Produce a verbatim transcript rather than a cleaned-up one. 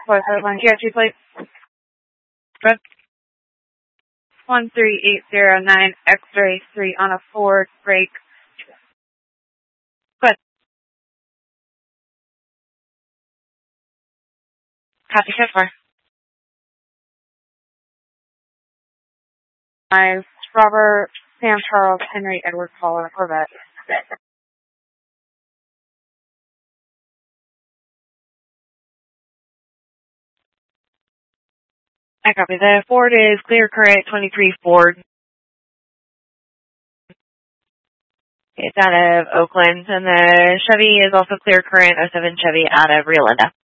four seven one, G R T plate. Good. one three eight zero nine, X-ray three on a Ford, brake. Good. Copy so far. Five, Robert, Sam Charles, Henry, Edward, Paul, and a Corvette. I copy. The Ford is clear current twenty-three Ford. It's out of Oakland, and the Chevy is also clear current oh seven Chevy out of Rio Linda.